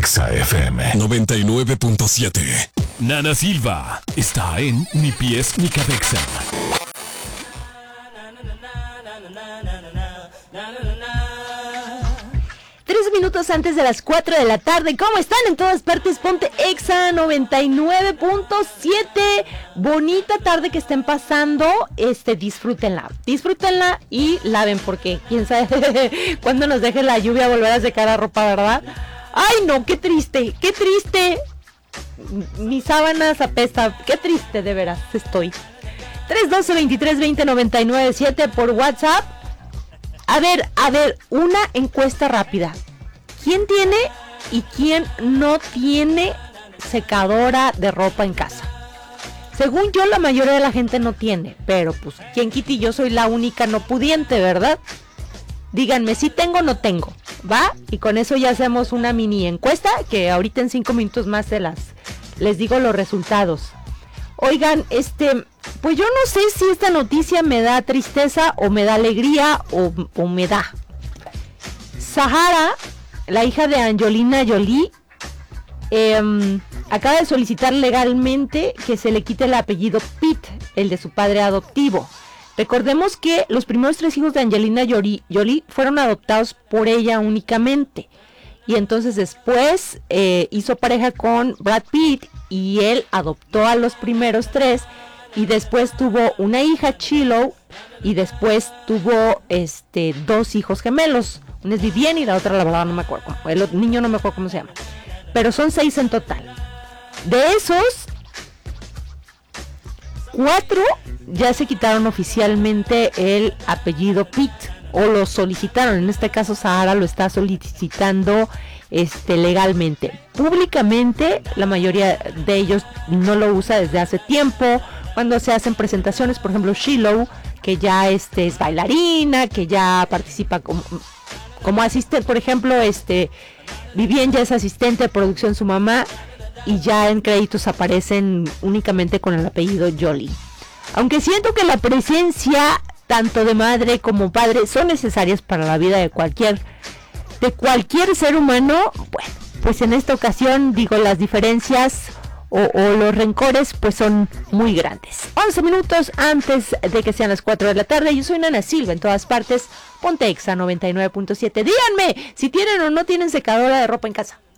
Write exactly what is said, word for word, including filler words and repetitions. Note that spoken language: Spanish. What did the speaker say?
Exa F M noventa y nueve punto siete. Nana Silva está en Ni Pies Ni Cabeza. Tres minutos antes de las cuatro de la tarde. ¿Cómo están en todas partes? Ponte Exa noventa y nueve punto siete. Bonita tarde que estén pasando. Este, disfrútenla. Disfrútenla y laven, porque quién sabe cuándo nos deje la lluvia volver a secar la ropa, ¿verdad? Ay, no, qué triste, qué triste. Mis sábanas apestan. Qué triste, de veras, estoy. tres doce, veintitrés, veinte, noventa y nueve, siete por WhatsApp. A ver, a ver, una encuesta rápida. ¿Quién tiene y quién no tiene secadora de ropa en casa? Según yo, la mayoría de la gente no tiene, pero pues, ¿quién quita? Y yo soy la única no pudiente, ¿verdad? Díganme si tengo o no tengo, ¿va? Y con eso ya hacemos una mini encuesta, que ahorita en cinco minutos más se las, les digo los resultados. Oigan, este, pues yo no sé si esta noticia me da tristeza o me da alegría o, o me da. Sahara, la hija de Angelina Jolie, eh, acaba de solicitar legalmente que se le quite el apellido Pitt, el de su padre adoptivo. Recordemos que los primeros tres hijos de Angelina Jolie, Jolie fueron adoptados por ella únicamente. Y entonces después eh, hizo pareja con Brad Pitt y él adoptó a los primeros tres. Y después tuvo una hija, Chilo, y después tuvo este dos hijos gemelos. Una es Vivienne y la otra, la verdad, no me acuerdo. El niño no me acuerdo cómo se llama. Pero son seis en total. De esos, cuatro ya se quitaron oficialmente el apellido Pitt, o lo solicitaron. En este caso, Sahara lo está solicitando este, legalmente. Públicamente, la mayoría de ellos no lo usa desde hace tiempo. Cuando se hacen presentaciones, por ejemplo, Shiloh, que ya este, es bailarina, que ya participa como, como asistente, por ejemplo, este, Vivienne ya es asistente de producción, su mamá, y ya en créditos aparecen únicamente con el apellido Jolie. Aunque siento que la presencia tanto de madre como padre son necesarias para la vida de cualquier, de cualquier ser humano, bueno, pues en esta ocasión, digo, las diferencias o, o los rencores pues son muy grandes. once minutos antes de que sean las cuatro de la tarde. Yo soy Nana Silva, en todas partes, ponte Exa noventa y nueve punto siete. Díganme si tienen o no tienen secadora de ropa en casa.